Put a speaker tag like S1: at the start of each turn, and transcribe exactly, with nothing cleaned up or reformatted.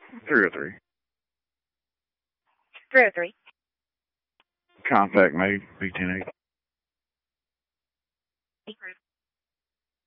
S1: three oh three.
S2: three oh three.
S1: Contact me, B ten eight.